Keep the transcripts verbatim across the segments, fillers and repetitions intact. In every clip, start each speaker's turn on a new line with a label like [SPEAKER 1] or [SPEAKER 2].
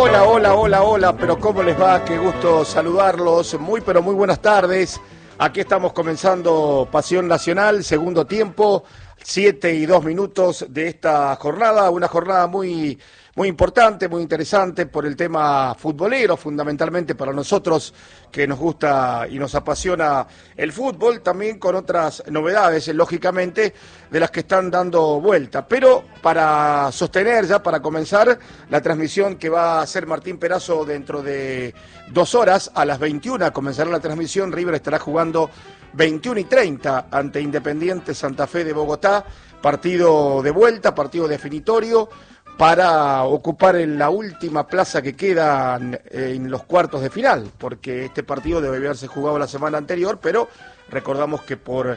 [SPEAKER 1] Hola, hola, hola, hola, pero ¿cómo les va? Qué gusto saludarlos. Muy, pero muy buenas tardes. Aquí estamos comenzando Pasión Nacional, segundo tiempo, siete y dos minutos de esta jornada. Una jornada muy, muy importante, muy interesante por el tema futbolero, fundamentalmente para nosotros que nos gusta y nos apasiona el fútbol, también con otras novedades, lógicamente, de las que están dando vuelta. Pero para sostener ya, para comenzar, la transmisión que va a hacer Martín Perazo dentro de dos horas, a las veintiuna comenzará la transmisión. River estará jugando veintiuna y treinta ante Independiente Santa Fe de Bogotá, partido de vuelta, partido definitorio, para ocupar en la última plaza que queda en los cuartos de final, porque este partido debe haberse jugado la semana anterior, pero recordamos que por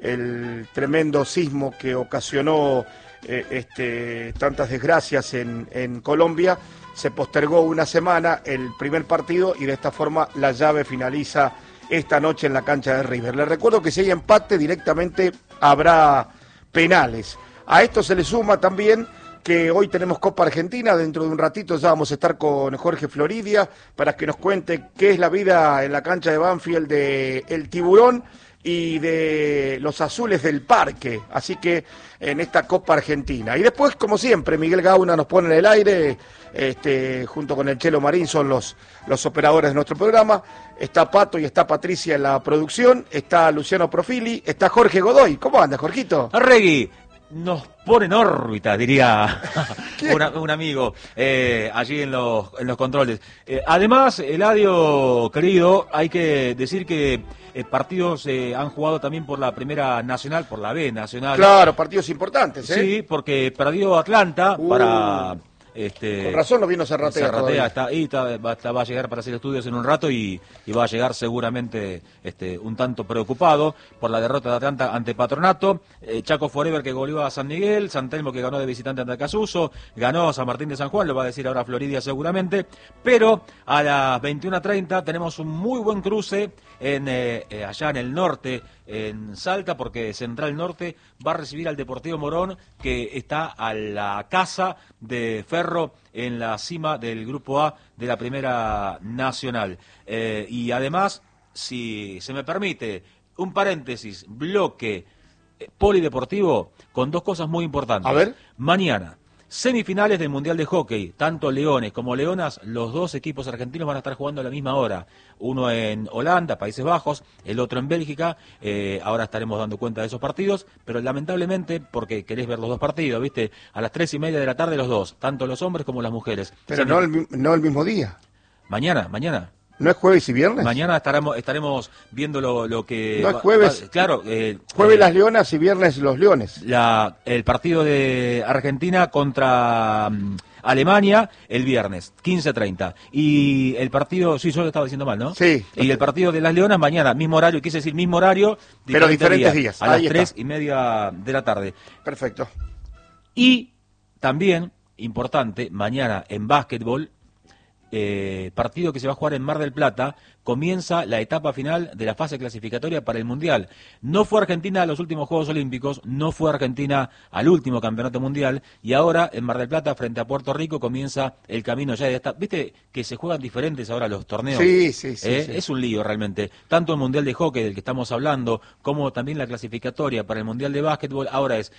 [SPEAKER 1] el tremendo sismo que ocasionó eh, este, tantas desgracias en, en Colombia, se postergó una semana el primer partido y de esta forma la llave finaliza esta noche en la cancha de River. Les recuerdo que si hay empate directamente habrá penales. A esto se le suma también que hoy tenemos Copa Argentina. Dentro de un ratito ya vamos a estar con Jorge Floridia para que nos cuente qué es la vida en la cancha de Banfield de El Tiburón y de los Azules del Parque, así que en esta Copa Argentina. Y después, como siempre, Miguel Gauna nos pone en el aire, este, junto con el Chelo Marín, son los, los operadores de nuestro programa. Está Pato y está Patricia en la producción, está Luciano Profili, está Jorge Godoy. ¿Cómo anda, Jorgito?
[SPEAKER 2] Arregui, nos pone en órbita, diría una, un amigo eh, allí en los, en los controles. Eh, además, Eladio, querido, hay que decir que eh, partidos eh, han jugado también por la Primera Nacional, por la B Nacional.
[SPEAKER 1] Claro, partidos importantes, ¿eh?
[SPEAKER 2] Sí, porque perdió Atlanta uh. para... Este,
[SPEAKER 1] Con razón no vino Zarratea.
[SPEAKER 2] Zarratea está ahí, está, va, está, va a llegar para hacer estudios en un rato y, y va a llegar seguramente este, un tanto preocupado por la derrota de Atlanta ante Patronato. Eh, Chaco Forever que goleó a San Miguel, San Telmo que ganó de visitante ante Acasuso, ganó a San Martín de San Juan, lo va a decir ahora Floridia seguramente. Pero a las veintiuna treinta tenemos un muy buen cruce en eh, eh, allá en el norte, en Salta, porque Central Norte va a recibir al Deportivo Morón, que está a la casa de Ferro en la cima del Grupo A de la Primera Nacional. Eh, y además, si se me permite, un paréntesis, bloque eh, polideportivo con dos cosas muy importantes.
[SPEAKER 1] A ver.
[SPEAKER 2] Mañana, semifinales del Mundial de Hockey, tanto Leones como Leonas, los dos equipos argentinos van a estar jugando a la misma hora. Uno en Holanda, Países Bajos, el otro en Bélgica. Eh, ahora estaremos dando cuenta de esos partidos, pero lamentablemente, porque querés ver los dos partidos, ¿viste? A las tres y media de la tarde los dos, tanto los hombres como las mujeres.
[SPEAKER 1] Pero no el, no el mismo día.
[SPEAKER 2] Mañana, mañana.
[SPEAKER 1] ¿No es jueves y viernes?
[SPEAKER 2] Mañana estaremos estaremos viendo lo, lo que...
[SPEAKER 1] No es jueves.
[SPEAKER 2] Va, claro. Eh,
[SPEAKER 1] jueves
[SPEAKER 2] eh,
[SPEAKER 1] las Leonas y viernes los Leones.
[SPEAKER 2] La, el partido de Argentina contra um, Alemania el viernes, quince treinta. Y el partido, sí, yo lo estaba diciendo mal, ¿no?
[SPEAKER 1] Sí.
[SPEAKER 2] Y el partido de las Leonas mañana, mismo horario, quise decir mismo horario. Diferente
[SPEAKER 1] pero diferentes
[SPEAKER 2] día,
[SPEAKER 1] días.
[SPEAKER 2] A
[SPEAKER 1] Ahí
[SPEAKER 2] las tres
[SPEAKER 1] está.
[SPEAKER 2] y media de la tarde.
[SPEAKER 1] Perfecto.
[SPEAKER 2] Y también, importante, mañana en básquetbol, Eh, partido que se va a jugar en Mar del Plata, comienza la etapa final de la fase clasificatoria para el Mundial. No fue Argentina a los últimos Juegos Olímpicos, no fue Argentina al último Campeonato Mundial, y ahora en Mar del Plata, frente a Puerto Rico, comienza el camino ya de esta... ¿Viste que se juegan diferentes ahora los torneos?
[SPEAKER 1] Sí, sí, sí,
[SPEAKER 2] ¿Eh?
[SPEAKER 1] sí.
[SPEAKER 2] Es un lío realmente. Tanto el Mundial de Hockey, del que estamos hablando, como también la clasificatoria para el Mundial de Básquetbol. Ahora es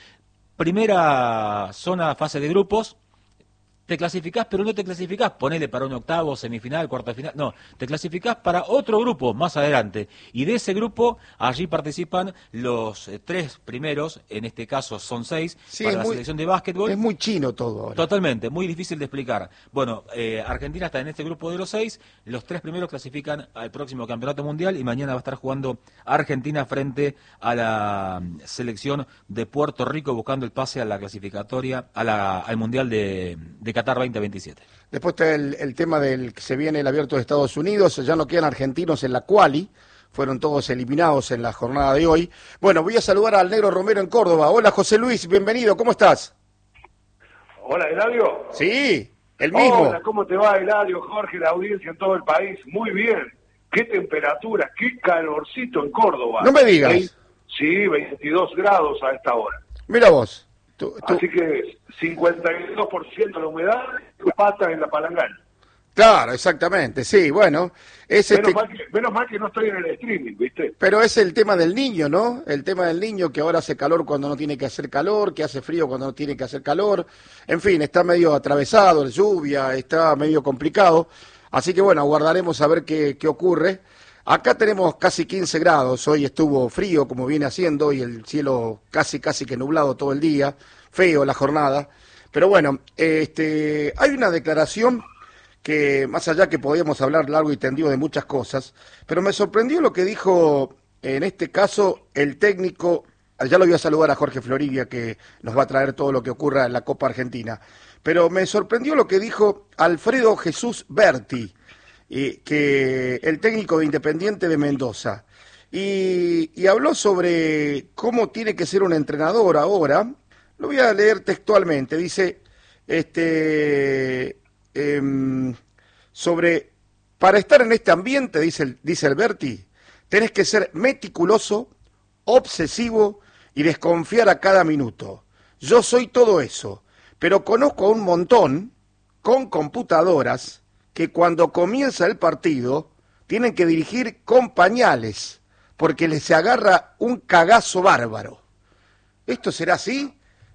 [SPEAKER 2] primera zona, fase de grupos. Te clasificás, pero no te clasificás, ponele para un octavo, semifinal, cuarta final, no, te clasificás para otro grupo más adelante, y de ese grupo allí participan los eh, tres primeros, en este caso son seis,
[SPEAKER 1] sí,
[SPEAKER 2] para la
[SPEAKER 1] muy,
[SPEAKER 2] selección de básquetbol.
[SPEAKER 1] Es muy chino todo ahora.
[SPEAKER 2] Totalmente, muy difícil de explicar. Bueno, eh, Argentina está en este grupo de los seis, los tres primeros clasifican al próximo Campeonato Mundial, y mañana va a estar jugando Argentina frente a la selección de Puerto Rico, buscando el pase a la clasificatoria, a la, al Mundial de, de Qatar veinte veintisiete.
[SPEAKER 1] Después está el, el tema del que se viene el Abierto de Estados Unidos, ya no quedan argentinos en la quali, fueron todos eliminados en la jornada de hoy. Bueno, voy a saludar al Negro Romero en Córdoba. Hola José Luis, bienvenido, ¿cómo estás?
[SPEAKER 3] Hola, Eladio.
[SPEAKER 1] Sí, el mismo.
[SPEAKER 3] Hola, ¿cómo te va, Eladio, Jorge, la audiencia en todo el país? Muy bien. Qué temperatura, qué calorcito en Córdoba.
[SPEAKER 1] No me digas.
[SPEAKER 3] Vein- sí, veintidós grados a esta hora.
[SPEAKER 1] Mira vos. Tú, tú...
[SPEAKER 3] Así que cincuenta y dos por ciento la humedad, patas en la palangana.
[SPEAKER 1] Claro, exactamente, sí, bueno. Es
[SPEAKER 3] Menos,
[SPEAKER 1] este...
[SPEAKER 3] mal que, menos mal que no estoy en el streaming, ¿viste?
[SPEAKER 1] Pero es el tema del niño, ¿no? El tema del niño que ahora hace calor cuando no tiene que hacer calor, que hace frío cuando no tiene que hacer calor. En fin, está medio atravesado, la lluvia, está medio complicado. Así que bueno, aguardaremos a ver qué, qué ocurre. Acá tenemos casi quince grados, hoy estuvo frío como viene haciendo y el cielo casi casi que nublado todo el día, feo la jornada. Pero bueno, este, hay una declaración que más allá que podíamos hablar largo y tendido de muchas cosas, pero me sorprendió lo que dijo en este caso el técnico, ya lo voy a saludar a Jorge Floribia que nos va a traer todo lo que ocurra en la Copa Argentina, pero me sorprendió lo que dijo Alfredo Jesús Berti, eh, que el técnico de Independiente de Mendoza, y, y habló sobre cómo tiene que ser un entrenador ahora. Lo voy a leer textualmente, dice, este... Eh, sobre, para estar en este ambiente, dice el, dice el Berti, tenés que ser meticuloso, obsesivo y desconfiar a cada minuto. Yo soy todo eso, pero conozco a un montón con computadoras que cuando comienza el partido tienen que dirigir con pañales porque les se agarra un cagazo bárbaro. ¿Esto será así?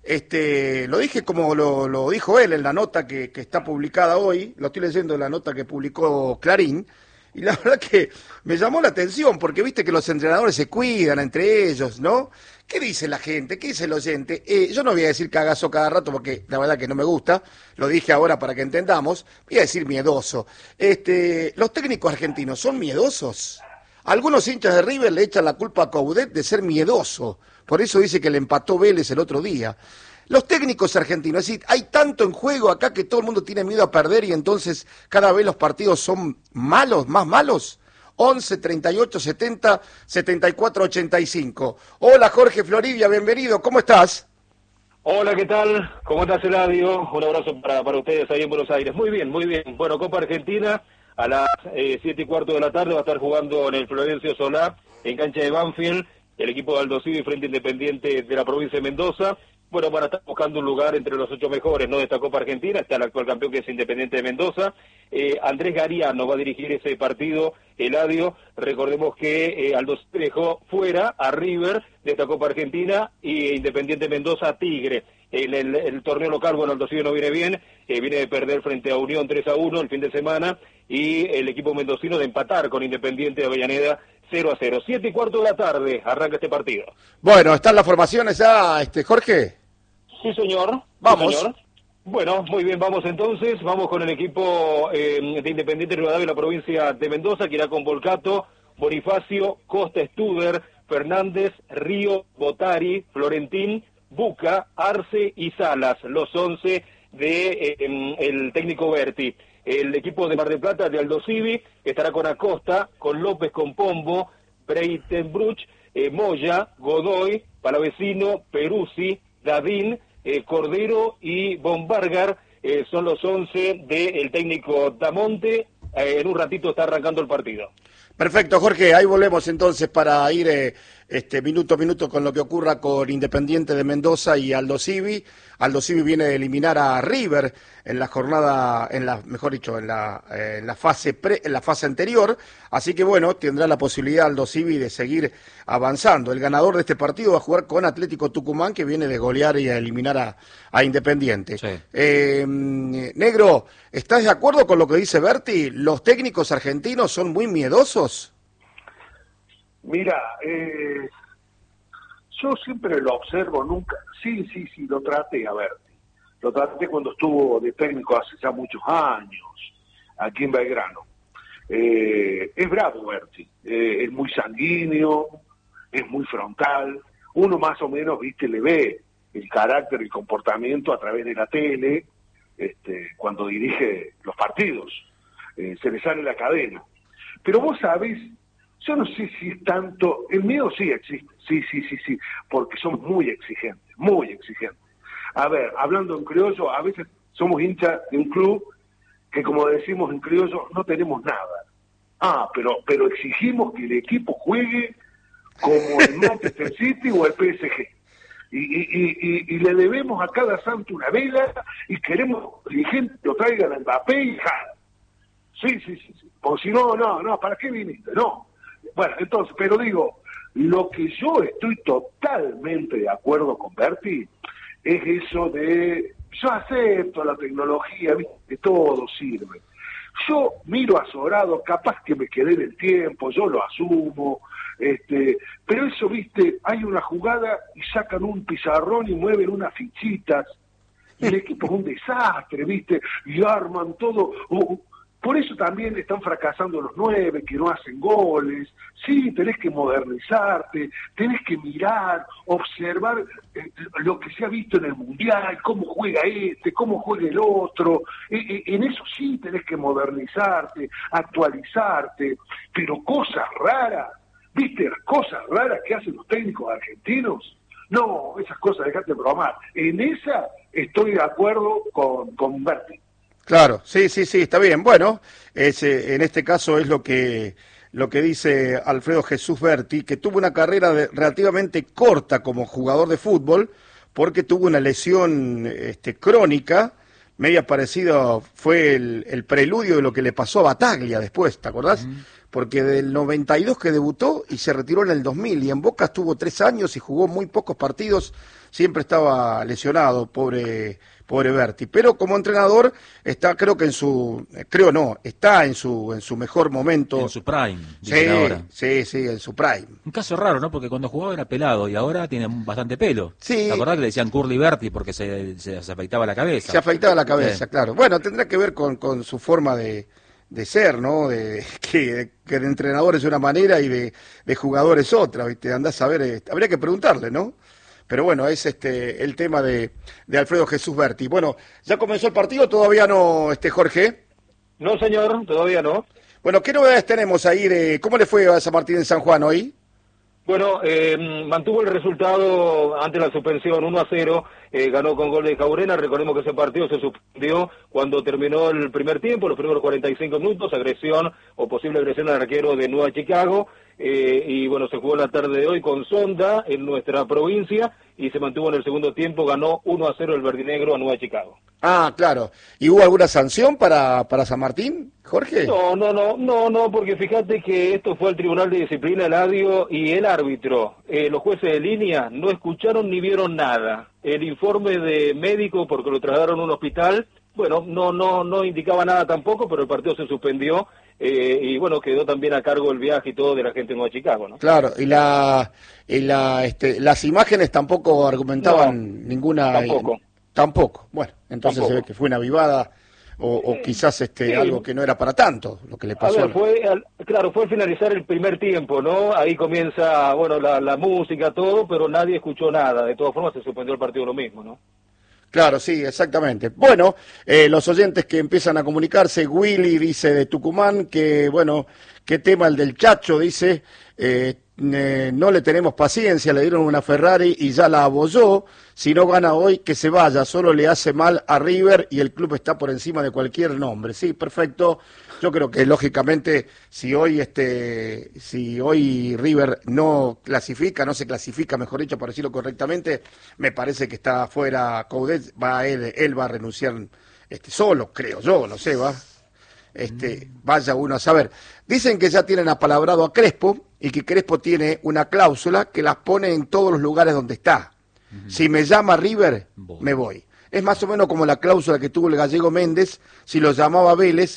[SPEAKER 1] Este, lo dije como lo, lo dijo él en la nota que, que está publicada hoy, lo estoy leyendo en la nota que publicó Clarín, y la verdad que me llamó la atención, porque viste que los entrenadores se cuidan entre ellos, ¿no? ¿Qué dice la gente? ¿Qué dice el oyente? Eh, yo no voy a decir cagazo cada rato, porque la verdad que no me gusta, lo dije ahora para que entendamos, voy a decir miedoso. Este, ¿los técnicos argentinos son miedosos? Algunos hinchas de River le echan la culpa a Coudet de ser miedoso. Por eso dice que le empató Vélez el otro día. Los técnicos argentinos, es decir, hay tanto en juego acá que todo el mundo tiene miedo a perder y entonces cada vez los partidos son malos, más malos. once, treinta y ocho, setenta, setenta y cuatro, ochenta y cinco. Hola Jorge Floribia, bienvenido, ¿cómo estás?
[SPEAKER 4] Hola, ¿qué tal? ¿Cómo estás, Eladio? Un abrazo para, para ustedes ahí en Buenos Aires. Muy bien, muy bien. Bueno, Copa Argentina a las eh, siete y cuarto de la tarde va a estar jugando en el Florencio Solá, en cancha de Banfield, el equipo de Aldo Civi frente Independiente de la provincia de Mendoza. Bueno, van a estar buscando un lugar entre los ocho mejores, ¿no?, de esta Copa Argentina. Está el actual campeón, que es Independiente de Mendoza. Eh, Andrés Gariano va a dirigir ese partido, Eladio. Recordemos que eh, Aldo Civi dejó fuera a River de esta Copa Argentina y Independiente de Mendoza a Tigre. En el, el, el torneo local, bueno, Aldo Civi no viene bien, eh, viene de perder frente a Unión tres a uno el fin de semana, y el equipo mendocino de empatar con Independiente de Avellaneda cero a cero. Siete y cuarto de la tarde arranca este partido.
[SPEAKER 1] Bueno, ¿están las formaciones ya, este, Jorge?
[SPEAKER 4] Sí, señor.
[SPEAKER 1] Vamos.
[SPEAKER 4] Sí, señor. Bueno, muy bien, vamos entonces. Vamos con el equipo eh, de Independiente Rivadavia de la provincia de Mendoza, que irá con Volcato, Bonifacio, Costa, Studer, Fernández, Río, Botari, Florentín, Buca, Arce y Salas, los once de eh, el técnico Berti. El equipo de Mar del Plata, de Aldo Civi, estará con Acosta, con López, con Pombo, Breitenbruch, eh, Moya, Godoy, Palavecino, Peruzzi, Dadín, eh, Cordero y Bombargar. Eh, son los once del técnico Damonte. Eh, en un ratito está arrancando el partido.
[SPEAKER 1] Perfecto, Jorge, ahí volvemos entonces para ir eh, este minuto a minuto con lo que ocurra con Independiente de Mendoza y Aldo Civi. Aldo Civi viene de eliminar a River en la jornada, en la, mejor dicho, en la, eh, en la fase pre, en la fase anterior, así que bueno, tendrá la posibilidad Aldo Civi de seguir avanzando. El ganador de este partido va a jugar con Atlético Tucumán, que viene de golear y a eliminar a, a Independiente.
[SPEAKER 2] Sí.
[SPEAKER 1] Eh, Negro, ¿estás de acuerdo con lo que dice Berti? ¿Los técnicos argentinos son muy miedosos?
[SPEAKER 3] Mira, eh, yo siempre lo observo, nunca, sí, sí, sí, lo traté a Berti, lo traté cuando estuvo de técnico hace ya muchos años, aquí en Belgrano. Eh, es bravo Berti, eh, es muy sanguíneo, es muy frontal, uno más o menos, viste, le ve el carácter y el comportamiento a través de la tele, este, cuando dirige los partidos, eh, se le sale la cadena. Pero vos sabés, yo no sé si es tanto, el miedo sí existe, sí, sí, sí, sí, porque somos muy exigentes, muy exigentes. A ver, hablando en criollo, a veces somos hinchas de un club que, como decimos en criollo, no tenemos nada. Ah, pero pero exigimos que el equipo juegue como el Manchester City o el P S G. Y, y, y, y le debemos a cada santo una vela y queremos que el dirigente lo traigan a Mbappé y Jara. Sí, sí, sí, sí. Porque si no, no, no, ¿para qué viniste? No. Bueno, entonces, pero digo, lo que yo estoy totalmente de acuerdo con Berti es eso de, yo acepto la tecnología, ¿viste? Todo sirve. Yo miro a Sobrado, capaz que me quedé en el tiempo, yo lo asumo, este, pero eso, viste, hay una jugada y sacan un pizarrón y mueven unas fichitas, y el equipo es un desastre, viste, y arman todo. Uh, por eso también están fracasando los nueve, que no hacen goles. Sí, tenés que modernizarte, tenés que mirar, observar eh, lo que se ha visto en el Mundial, cómo juega este, cómo juega el otro. Eh, eh, en eso sí tenés que modernizarte, actualizarte, pero cosas raras, ¿viste las cosas raras que hacen los técnicos argentinos? No, esas cosas, dejate de bromar. En esa estoy de acuerdo con, con Berti.
[SPEAKER 1] Claro, sí, sí, sí, está bien. Bueno, es, eh, en este caso es lo que lo que dice Alfredo Jesús Berti, que tuvo una carrera de, relativamente corta como jugador de fútbol, porque tuvo una lesión este, crónica, media parecida, fue el, el preludio de lo que le pasó a Bataglia después, ¿te acordás? Uh-huh. Porque del noventa y dos que debutó y se retiró en el dos mil, y en Boca estuvo tres años y jugó muy pocos partidos, siempre estaba lesionado, pobre pobre Berti, pero como entrenador está, creo que en su, creo no, está en su en su mejor momento.
[SPEAKER 2] En su prime,
[SPEAKER 1] sí,
[SPEAKER 2] ahora.
[SPEAKER 1] Sí, sí, en su prime.
[SPEAKER 2] Un caso raro, ¿no? Porque cuando jugaba era pelado y ahora tiene bastante pelo.
[SPEAKER 1] Sí.
[SPEAKER 2] ¿Te acordás que le decían Curly Berti porque se, se, se afeitaba la cabeza?
[SPEAKER 1] Se afeitaba la cabeza, sí. Claro. Bueno, tendrá que ver con, con su forma de, de ser, ¿no? De, que, que de entrenador es una manera y de, de jugador es otra, ¿viste? Andás a ver, eh, habría que preguntarle, ¿no? Pero bueno, es este el tema de, de Alfredo Jesús Berti. Bueno, ¿ya comenzó el partido? ¿Todavía no, este Jorge?
[SPEAKER 4] No, señor, todavía no.
[SPEAKER 1] Bueno, ¿qué novedades tenemos ahí de cómo le fue a San Martín en San Juan hoy?
[SPEAKER 4] Bueno, eh, mantuvo el resultado ante la suspensión uno a cero, eh, ganó con gol de Jaurena. Recordemos que ese partido se suspendió cuando terminó el primer tiempo, los primeros cuarenta y cinco minutos, agresión o posible agresión al arquero de Nueva Chicago. Eh, y bueno, se jugó la tarde de hoy con Sonda en nuestra provincia y se mantuvo en el segundo tiempo, ganó uno a cero el verdinegro a Nueva Chicago.
[SPEAKER 1] Ah, claro. ¿Y hubo alguna sanción para, para San Martín, Jorge?
[SPEAKER 4] No, no, no, no, no, porque fíjate que esto fue al Tribunal de Disciplina, Eladio, y el árbitro, eh, los jueces de línea no escucharon ni vieron nada. El informe de médico, porque lo trasladaron a un hospital, bueno, no, no, no indicaba nada tampoco, pero el partido se suspendió. Eh, y bueno, quedó también a cargo el viaje y todo de la gente de Nueva Chicago, ¿no?
[SPEAKER 1] Claro, y la, y la este, las imágenes tampoco argumentaban no, ninguna...
[SPEAKER 4] Tampoco.
[SPEAKER 1] Eh, tampoco, bueno, entonces
[SPEAKER 4] tampoco.
[SPEAKER 1] Se ve que fue una avivada o, o quizás este sí. Algo que no era para tanto, lo que le pasó.
[SPEAKER 4] A ver, fue, al, claro, fue al finalizar el primer tiempo, ¿no? Ahí comienza, bueno, la, la música, todo, pero nadie escuchó nada. De todas formas se suspendió el partido lo mismo, ¿no?
[SPEAKER 1] Claro, sí, exactamente. Bueno, eh, los oyentes que empiezan a comunicarse, Willy dice de Tucumán que, bueno, qué tema el del Chacho, dice, eh, eh, no le tenemos paciencia, le dieron una Ferrari y ya la abolló, si no gana hoy que se vaya, solo le hace mal a River y el club está por encima de cualquier nombre. Sí, perfecto. Yo creo que lógicamente si hoy este si hoy River no clasifica, no se clasifica, mejor dicho, por decirlo correctamente, me parece que está fuera Coudet, va él, él va a renunciar este solo, creo yo, no sé, va. Este, vaya uno a saber. Dicen que ya tienen apalabrado a Crespo y que Crespo tiene una cláusula que las pone en todos los lugares donde está. Uh-huh. Si me llama River, voy. me voy. Es más o menos como la cláusula que tuvo el gallego Méndez, si lo llamaba Vélez,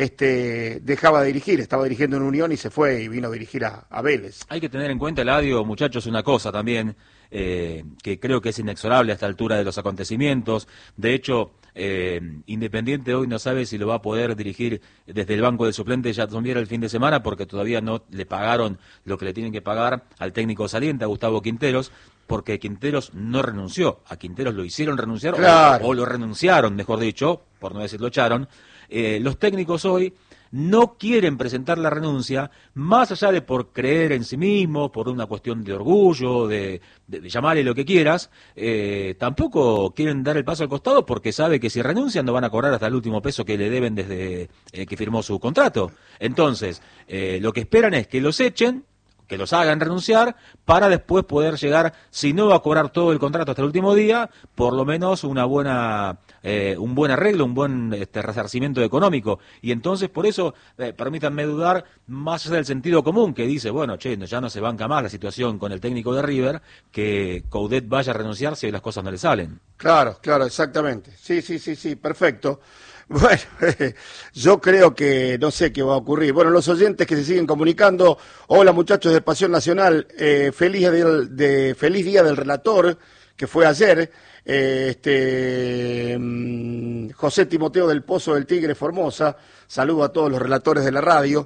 [SPEAKER 1] este dejaba de dirigir, estaba dirigiendo en Unión y se fue y vino a dirigir a, a Vélez.
[SPEAKER 2] Hay que tener en cuenta, Eladio, muchachos, una cosa también, eh, que creo que es inexorable a esta altura de los acontecimientos. De hecho, eh, Independiente hoy no sabe si lo va a poder dirigir desde el banco de suplentes Jackson Viera el fin de semana, porque todavía no le pagaron lo que le tienen que pagar al técnico saliente, a Gustavo Quinteros, porque Quinteros no renunció. A Quinteros lo hicieron renunciar, claro. o, o lo renunciaron, mejor dicho, por no decir lo echaron. Eh, los técnicos hoy no quieren presentar la renuncia, más allá de por creer en sí mismos, por una cuestión de orgullo, de, de, de llamarle lo que quieras, eh, tampoco quieren dar el paso al costado porque sabe que si renuncian no van a cobrar hasta el último peso que le deben desde eh, que firmó su contrato. Entonces, eh, lo que esperan es que los echen, que los hagan renunciar, para después poder llegar, si no va a cobrar todo el contrato hasta el último día, por lo menos una buena, eh, un buen arreglo, un buen este, resarcimiento económico. Y entonces, por eso, eh, permítanme dudar, más allá del sentido común, que dice, bueno, che, ya no se banca más la situación con el técnico de River, que Coudet vaya a renunciar si las cosas no le salen.
[SPEAKER 1] Claro, claro, exactamente. Sí, sí, sí, sí, perfecto. Bueno, yo creo que no sé qué va a ocurrir. Bueno, los oyentes que se siguen comunicando, hola muchachos de Pasión Nacional, eh, feliz, del, de, feliz día del relator, que fue ayer, eh, este um, José Timoteo del Pozo del Tigre Formosa, saludo a todos los relatores de la radio.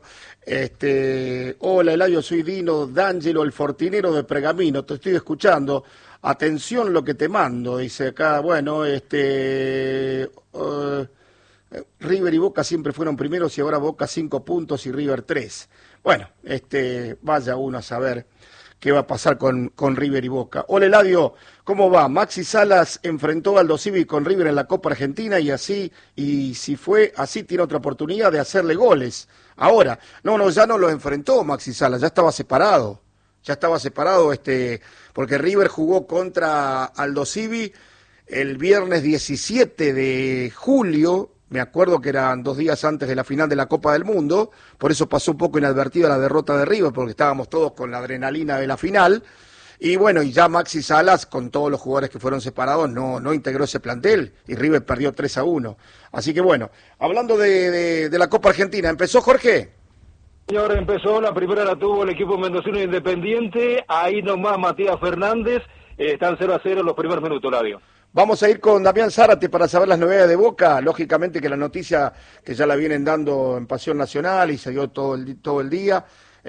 [SPEAKER 1] Este, hola Eladio, soy Dino D'Angelo, el fortinero de Pergamino, te estoy escuchando. Atención lo que te mando, dice acá, bueno, este... Uh, River y Boca siempre fueron primeros y ahora Boca cinco puntos y River tres. Bueno, este, vaya uno a saber qué va a pasar con, con River y Boca. Hola Eladio, ¿cómo va? Maxi Salas enfrentó a Aldo Civi con River en la Copa Argentina y así, y si fue así, tiene otra oportunidad de hacerle goles. Ahora, no, no, ya no lo enfrentó Maxi Salas, ya estaba separado. Ya estaba separado, este, porque River jugó contra Aldo Civi el viernes diecisiete de julio. Me acuerdo que eran dos días antes de la final de la Copa del Mundo, por eso pasó un poco inadvertida la derrota de River, porque estábamos todos con la adrenalina de la final. Y bueno, y ya Maxi Salas, con todos los jugadores que fueron separados, no, no integró ese plantel y River perdió tres a uno. Así que bueno, hablando de, de, de la Copa Argentina, ¿empezó Jorge?
[SPEAKER 4] Señor, empezó, la primera la tuvo el equipo mendocino Independiente, ahí nomás Matías Fernández, eh, están cero a cero los primeros minutos, Eladio.
[SPEAKER 1] Vamos a ir con Damián Zárate para saber las novedades de Boca. Lógicamente que la noticia que ya la vienen dando en Pasión Nacional y se dio todo el, todo el día,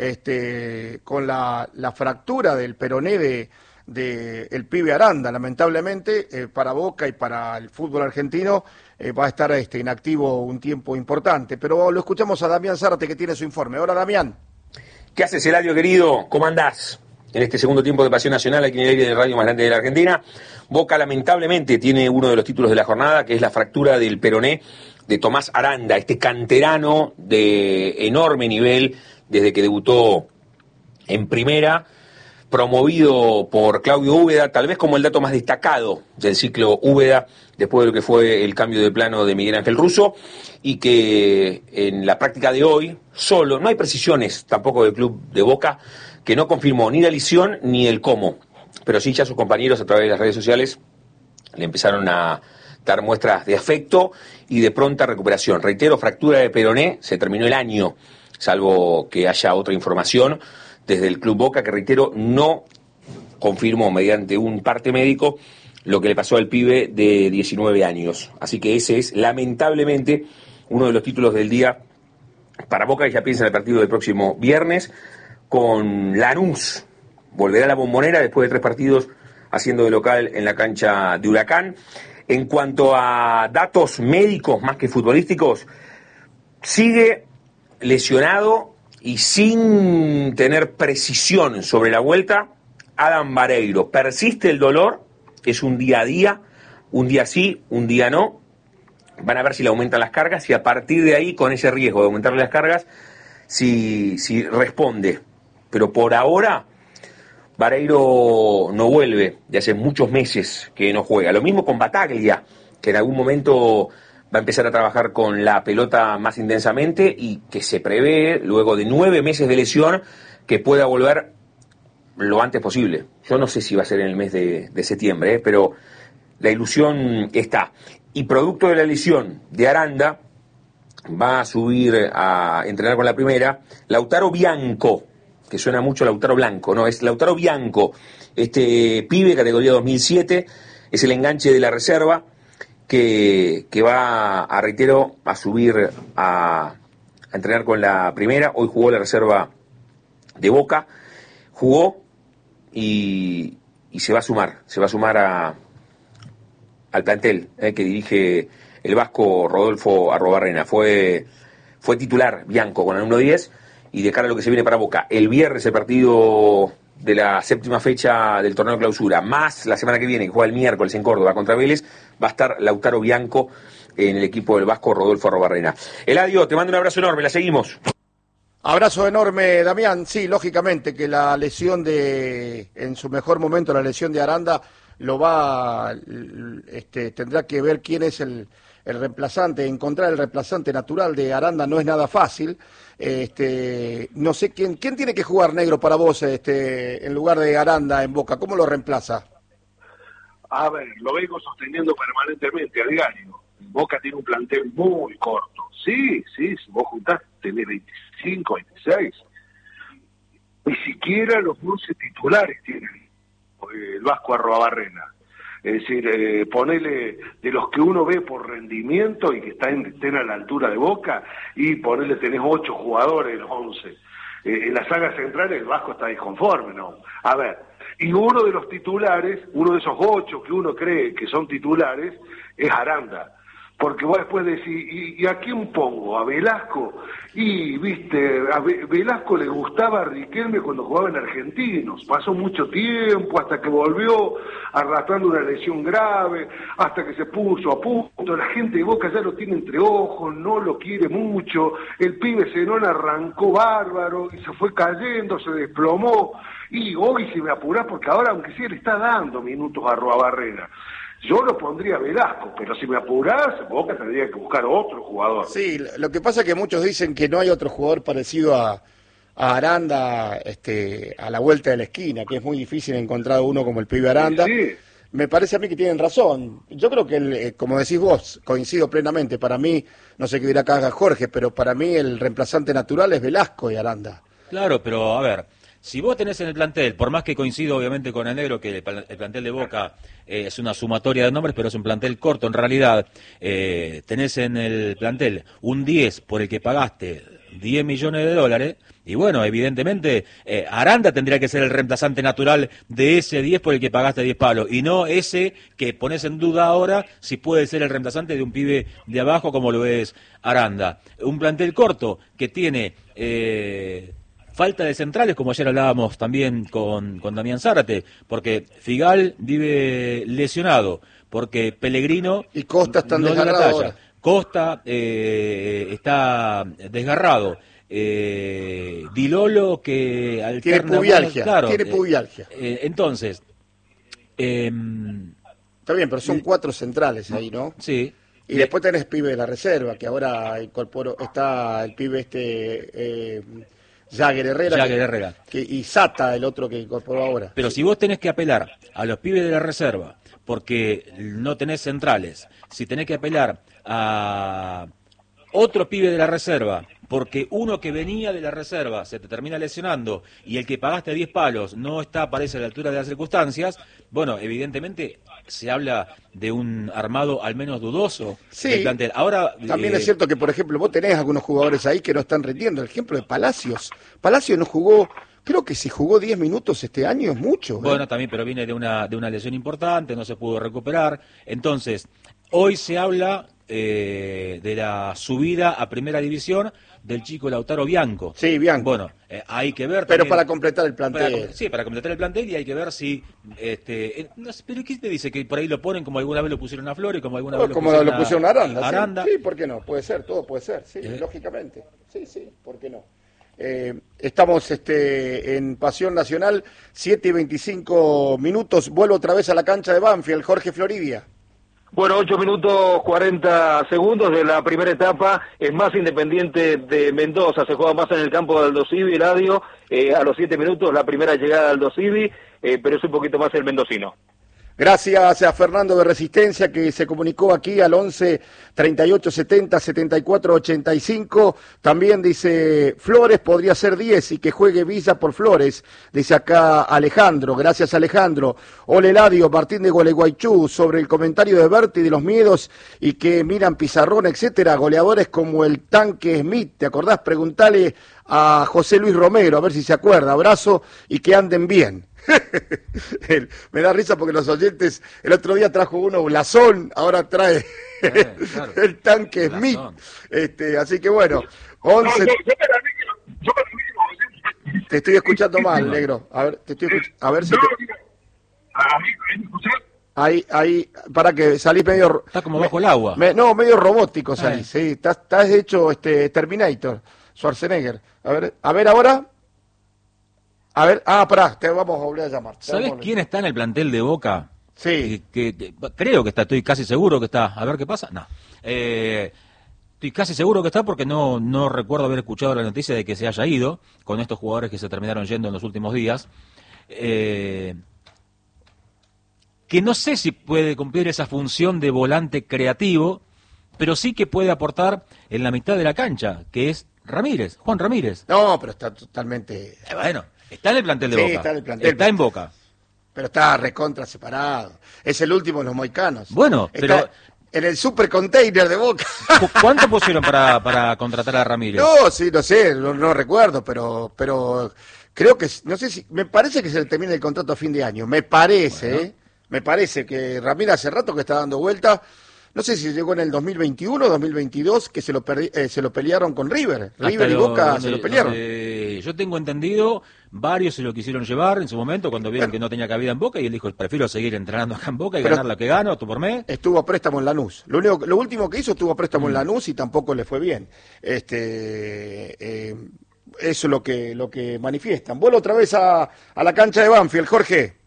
[SPEAKER 1] este, con la, la fractura del peroné de, de el pibe Aranda, lamentablemente, eh, para Boca y para el fútbol argentino eh, va a estar este, inactivo un tiempo importante. Pero lo escuchamos a Damián Zárate que tiene su informe. Hola Damián.
[SPEAKER 5] ¿Qué haces, Eladio querido? ¿Cómo andás? En este segundo tiempo de Pasión Nacional, aquí en el aire de radio más grande de la Argentina. Boca lamentablemente tiene uno de los títulos de la jornada, que es la fractura del peroné de Tomás Aranda, este canterano de enorme nivel desde que debutó en primera, promovido por Claudio Úbeda, tal vez como el dato más destacado del ciclo Úbeda, después de lo que fue el cambio de plano de Miguel Ángel Russo, y que en la práctica de hoy, solo, no hay precisiones tampoco del club de Boca, que no confirmó ni la lesión ni el cómo, pero sí ya sus compañeros a través de las redes sociales le empezaron a dar muestras de afecto y de pronta recuperación. Reitero, fractura de peroné, se terminó el año, salvo que haya otra información desde el Club Boca, que reitero, no confirmó mediante un parte médico lo que le pasó al pibe de diecinueve años. Así que ese es, lamentablemente, uno de los títulos del día para Boca, que ya piensa en el partido del próximo viernes, con Lanús. Volverá a la Bombonera después de tres partidos haciendo de local en la cancha de Huracán. En cuanto a datos médicos más que futbolísticos, sigue lesionado y sin tener precisión sobre la vuelta Adam Vareiro. Persiste el dolor, es un día a día, un día sí, un día no. Van a ver si le aumentan las cargas y a partir de ahí, con ese riesgo de aumentarle las cargas, si, si responde. Pero por ahora, Vareiro no vuelve, de hace muchos meses que no juega. Lo mismo con Bataglia, que en algún momento va a empezar a trabajar con la pelota más intensamente y que se prevé, luego de nueve meses de lesión, que pueda volver lo antes posible. Yo no sé si va a ser en el mes de, de septiembre, ¿eh? Pero la ilusión está. Y producto de la lesión de Aranda, va a subir a entrenar con la primera Lautaro Bianco, que suena mucho Lautaro Blanco, no, es Lautaro Bianco, este pibe, categoría dos mil siete, es el enganche de la reserva, que, que va, a reitero, a subir a, a entrenar con la primera. Hoy jugó la reserva de Boca, jugó y, y se va a sumar, se va a sumar a, al plantel eh, que dirige el vasco Rodolfo Arrobarrena. Fue, fue titular Bianco con el número diez. Y de cara a lo que se viene para Boca, el viernes el partido de la séptima fecha del torneo de clausura, más la semana que viene, que juega el miércoles en Córdoba contra Vélez, va a estar Lautaro Bianco en el equipo del vasco Rodolfo Arrobarrena. Eladio, te mando un abrazo enorme, la seguimos.
[SPEAKER 1] Abrazo enorme, Damián. Sí, lógicamente que la lesión de, en su mejor momento, la lesión de Aranda, lo va, este, tendrá que ver quién es el, el reemplazante. Encontrar el reemplazante natural de Aranda no es nada fácil. Este, no sé quién, quién tiene que jugar, Negro, para vos, este, en lugar de Aranda en Boca. ¿Cómo lo reemplaza?
[SPEAKER 3] A ver, lo vengo sosteniendo permanentemente a diario. Boca tiene un plantel muy corto. Sí, sí, si vos juntás, tenés veinticinco, veintiséis. Ni siquiera los once titulares tienen el Vasco Arruabarrena. Es decir, eh, ponele de los que uno ve por rendimiento y que están, estén a la altura de Boca, y ponele tenés ocho jugadores de los once. Eh, en la saga central el Vasco está disconforme, ¿no? A ver, y uno de los titulares, uno de esos ocho que uno cree que son titulares, es Aranda. Porque vos después decís, ¿y, y a quién pongo? ¿A Velasco? Y, viste, a Velasco le gustaba a Riquelme cuando jugaba en Argentinos. Pasó mucho tiempo hasta que volvió arrastrando una lesión grave, hasta que se puso a punto. La gente de Boca ya lo tiene entre ojos, no lo quiere mucho. El pibe Zenón arrancó bárbaro y se fue cayendo, se desplomó. Y hoy se me apurá, porque ahora, aunque sí le está dando minutos a Arruabarrena, yo lo pondría a Velasco, pero si me apurás, Boca tendría que buscar otro jugador.
[SPEAKER 1] Sí, lo que pasa es que muchos dicen que no hay otro jugador parecido a, a Aranda, este, a la vuelta de la esquina, que es muy difícil encontrar uno como el pibe Aranda.
[SPEAKER 3] Sí.
[SPEAKER 1] Me parece a mí que tienen razón. Yo creo que, el, como decís vos, coincido plenamente. Para mí, no sé qué dirá acá Jorge, pero para mí el reemplazante natural es Velasco y Aranda.
[SPEAKER 2] Claro, pero a ver, si vos tenés en el plantel, por más que coincido obviamente con el Negro, que el plantel de Boca eh, es una sumatoria de nombres, pero es un plantel corto en realidad, eh, tenés en el plantel un diez por el que pagaste diez millones de dólares, y bueno, evidentemente eh, Aranda tendría que ser el reemplazante natural de ese diez por el que pagaste diez palos, y no ese que pones en duda ahora si puede ser el reemplazante de un pibe de abajo como lo es Aranda. Un plantel corto que tiene... Eh, falta de centrales, como ayer hablábamos también con, con Damián Zárate, porque Figal vive lesionado, porque Pellegrino
[SPEAKER 1] y Costa están
[SPEAKER 2] no
[SPEAKER 1] desgarrados.
[SPEAKER 2] Costa eh, está desgarrado. Eh, Di Lolo que
[SPEAKER 1] tiene pubialgia,
[SPEAKER 2] claro,
[SPEAKER 1] tiene pubialgia.
[SPEAKER 2] Eh, eh, entonces, eh,
[SPEAKER 1] está bien, pero son cuatro centrales ahí, ¿no?
[SPEAKER 2] Sí.
[SPEAKER 1] Y después tenés pibe de la reserva, que ahora incorporó, está el pibe este... Eh, Jagger Herrera,
[SPEAKER 2] Jagger Herrera.
[SPEAKER 1] Que, y Sata, el otro que incorporó ahora.
[SPEAKER 2] Pero si vos tenés que apelar a los pibes de la reserva, porque no tenés centrales, si tenés que apelar a otro pibe de la reserva, porque uno que venía de la reserva se te termina lesionando y el que pagaste diez palos no está, parece, a la altura de las circunstancias, bueno, evidentemente se habla de un armado al menos dudoso
[SPEAKER 1] sí,
[SPEAKER 2] del plantel. Ahora,
[SPEAKER 1] también
[SPEAKER 2] eh,
[SPEAKER 1] es cierto que, por ejemplo, vos tenés algunos jugadores ahí que no están rindiendo. El ejemplo de Palacios. Palacios no jugó, creo que si jugó diez minutos este año es mucho. ¿eh?
[SPEAKER 2] Bueno, también, pero viene de una, de una lesión importante, no se pudo recuperar. Entonces, hoy se habla eh, de la subida a primera división del chico Lautaro Bianco.
[SPEAKER 1] Sí, Bianco.
[SPEAKER 2] Bueno, eh, hay que ver
[SPEAKER 1] pero
[SPEAKER 2] también,
[SPEAKER 1] para completar el plantel.
[SPEAKER 2] Para, sí, para completar el plantel, y hay que ver si... este eh, no sé, pero ¿qué te dice? Que por ahí lo ponen como alguna vez lo pusieron a Flores, como alguna
[SPEAKER 1] no,
[SPEAKER 2] vez lo
[SPEAKER 1] como
[SPEAKER 2] pusieron,
[SPEAKER 1] lo pusieron a Aranda.
[SPEAKER 2] a Aranda.
[SPEAKER 1] Sí, sí, ¿por qué no? Puede ser, todo puede ser, sí,
[SPEAKER 2] ¿Eh?
[SPEAKER 1] lógicamente. Sí, sí, ¿por qué no? Eh, estamos este, en Pasión Nacional, siete y veinticinco minutos. Vuelvo otra vez a la cancha de Banfield, Jorge Floridia.
[SPEAKER 4] Bueno, ocho minutos cuarenta segundos de la primera etapa. Es más Independiente de Mendoza, se juega más en el campo de Aldo Civi, Eladio. Eh, a los siete minutos la primera llegada de Aldo Civi, eh, pero es un poquito más el mendocino.
[SPEAKER 1] Gracias a Fernando de Resistencia, que se comunicó aquí al once treinta y ocho setenta setenta y cuatro ochenta y cinco. También dice Flores podría ser diez y que juegue Villa por Flores. Dice acá Alejandro. Gracias, Alejandro. Hola, Eladio, Martín de Gualeguaychú, sobre el comentario de Berti de los miedos y que miran pizarrón, etcétera. Goleadores como el Tanque Smith. ¿Te acordás? Preguntale a José Luis Romero, a ver si se acuerda. Abrazo y que anden bien. Me da risa porque los oyentes, el otro día trajo uno Blasón, ahora trae
[SPEAKER 2] eh, claro.
[SPEAKER 1] el Tanque Smith. Este, así que bueno, once... Te estoy escuchando mal, negro. A ver, te estoy escuchando. A ver si te... Ahí, ahí, para que salís medio...
[SPEAKER 2] Está como bajo el agua.
[SPEAKER 1] Me, no, medio robótico salís, eh. sí. Estás, estás hecho este Terminator. Schwarzenegger. A ver, a ver ahora. A ver, ah, pará, te vamos a volver a llamar.
[SPEAKER 2] ¿Sabés quién está en el plantel de Boca?
[SPEAKER 1] Sí.
[SPEAKER 2] Que, que, que, creo que está, estoy casi seguro que está. A ver qué pasa. No. Eh, estoy casi seguro que está porque no, no recuerdo haber escuchado la noticia de que se haya ido con estos jugadores que se terminaron yendo en los últimos días. Eh, que no sé si puede cumplir esa función de volante creativo, pero sí que puede aportar en la mitad de la cancha, que es Ramírez, Juan Ramírez.
[SPEAKER 1] No, pero está totalmente...
[SPEAKER 2] Eh, bueno, está en el plantel de
[SPEAKER 1] sí,
[SPEAKER 2] Boca.
[SPEAKER 1] Está en el plantel.
[SPEAKER 2] Está en Boca.
[SPEAKER 1] Pero está recontra separado. Es el último de los moicanos.
[SPEAKER 2] Bueno,
[SPEAKER 1] está
[SPEAKER 2] pero...
[SPEAKER 1] en el super container de Boca.
[SPEAKER 2] ¿Cuánto pusieron para, para contratar a Ramírez?
[SPEAKER 1] No, sí, no sé, no, no recuerdo, pero pero creo que, no sé si, me parece que se le termina el contrato a fin de año. Me parece, bueno. ¿eh? Me parece que Ramírez hace rato que está dando vuelta. No sé si llegó en el dos mil veintiuno, dos mil veintidós, que se lo, perdi, eh, se lo pelearon con River. Hasta River y Boca donde, se lo pelearon.
[SPEAKER 2] Donde, yo tengo entendido, varios se lo quisieron llevar en su momento cuando vieron bueno, que no tenía cabida en Boca y él dijo, prefiero seguir entrenando acá en Boca y ganar lo que gano, tú por mí.
[SPEAKER 1] Estuvo a préstamo en Lanús. Lo único, lo último que hizo estuvo a préstamo mm. en Lanús y tampoco le fue bien. Este, eh, eso es lo que, lo que manifiestan. Vuelvo otra vez a, a la cancha de Banfield, Jorge.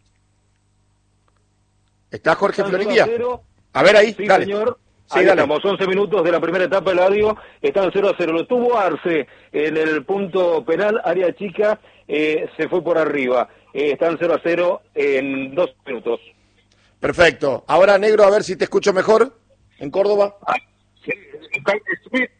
[SPEAKER 1] ¿Está Jorge Florindía? A ver ahí,
[SPEAKER 4] sí,
[SPEAKER 1] dale.
[SPEAKER 4] Señor.
[SPEAKER 1] Sí,
[SPEAKER 4] ahí
[SPEAKER 1] dale.
[SPEAKER 4] Estamos, once minutos de la primera etapa del audio, están cero a cero. Lo tuvo Arce en el punto penal, área chica, eh, se fue por arriba. Eh, están cero a cero en dos minutos.
[SPEAKER 1] Perfecto. Ahora, Negro, a ver si te escucho mejor en Córdoba.
[SPEAKER 3] Ah, sí, está Smith.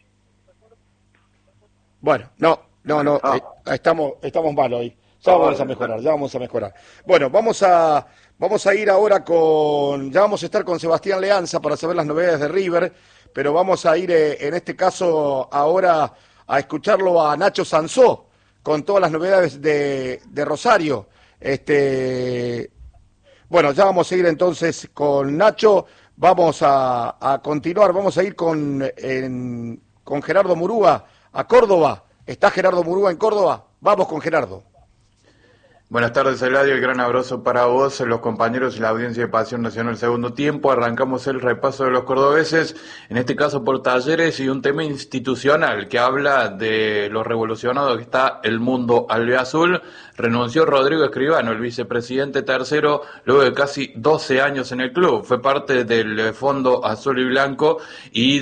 [SPEAKER 1] Bueno, no, no, no,
[SPEAKER 3] ah.
[SPEAKER 1] eh, estamos, estamos mal hoy. Ya vamos a mejorar, ya vamos a mejorar. Bueno, vamos a vamos a ir ahora con, ya vamos a estar con Sebastián Leanza para saber las novedades de River, pero vamos a ir eh, en este caso ahora a escucharlo a Nacho Sansó con todas las novedades de, de Rosario. Este, bueno, ya vamos a ir entonces con Nacho, vamos a, a continuar, vamos a ir con, en, con Gerardo Murúa a Córdoba. ¿Está Gerardo Murúa en Córdoba? Vamos con Gerardo.
[SPEAKER 6] Buenas tardes, Eladio, y gran abrazo para vos, los compañeros y la audiencia de Pasión Nacional Segundo Tiempo. Arrancamos el repaso de los cordobeses, en este caso por Talleres, y un tema institucional que habla de lo revolucionado que está el mundo albiazul. Renunció Rodrigo Escribano, el vicepresidente tercero, luego de casi doce años en el club. Fue parte del Fondo Azul y Blanco y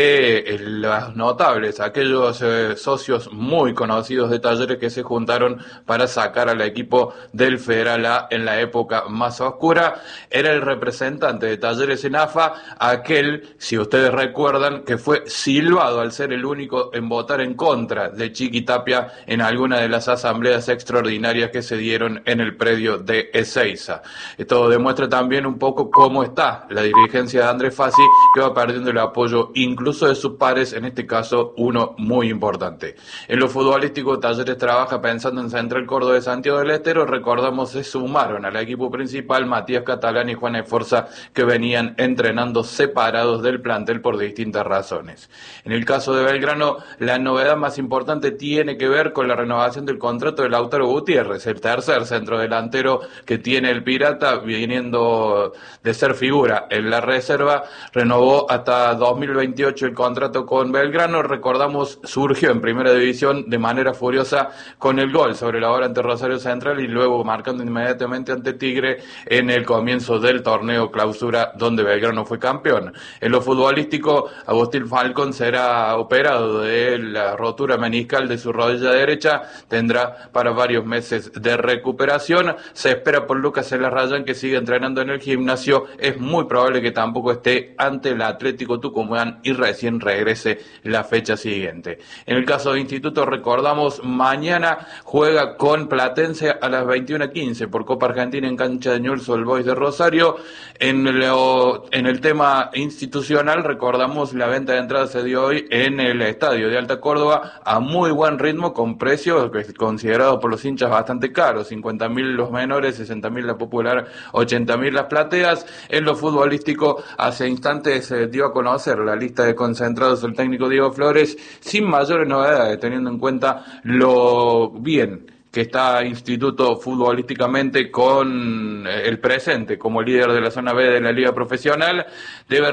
[SPEAKER 6] de los notables, aquellos eh, socios muy conocidos de Talleres que se juntaron para sacar al equipo del Federal A en la época más oscura. Era el representante de Talleres en A F A, aquel, si ustedes recuerdan, que fue silbado al ser el único en votar en contra de Chiqui Tapia en alguna de las asambleas extraordinarias que se dieron en el predio de Ezeiza. Esto demuestra también un poco cómo está la dirigencia de Andrés Fassi, que va perdiendo el apoyo incluso de sus pares, en este caso uno muy importante. En lo futbolístico, Talleres trabaja pensando en Central Córdoba de Santiago del Estero. Recordamos, se sumaron al equipo principal Matías Catalán y Juan Esforza, que venían entrenando separados del plantel por distintas razones. En el caso de Belgrano, la novedad más importante tiene que ver con la renovación del contrato de Lautaro Gutiérrez, el tercer centrodelantero que tiene el Pirata, viniendo de ser figura en la reserva. Renovó hasta dos mil veintiocho el contrato con Belgrano. Recordamos, surgió en primera división de manera furiosa con el gol sobre la hora ante Rosario Central y luego marcando inmediatamente ante Tigre en el comienzo del torneo clausura, donde Belgrano fue campeón. En lo futbolístico, Agustín Falcón será operado de la rotura meniscal de su rodilla derecha, tendrá para varios meses de recuperación. Se espera por Lucas Elarrayán, que sigue entrenando en el gimnasio. Es muy probable que tampoco esté ante el Atlético Tucumán y recién regrese la fecha siguiente. En el caso de Instituto, recordamos, mañana juega con Platense a las veintiuna quince por Copa Argentina en cancha de Newell's Old Boys de Rosario. En, lo, en el tema institucional, recordamos, la venta de entradas se dio hoy en el Estadio de Alta Córdoba a muy buen ritmo, con precios considerados por los hinchas bastante caros: cincuenta mil los menores, sesenta mil la popular, ochenta mil las plateas. En lo futbolístico, hace instantes se dio a conocer la lista de concentrados del técnico Diego Flores, sin mayores novedades, teniendo en cuenta lo bien que está Instituto futbolísticamente con el presente como líder de la zona B de la Liga Profesional. Debe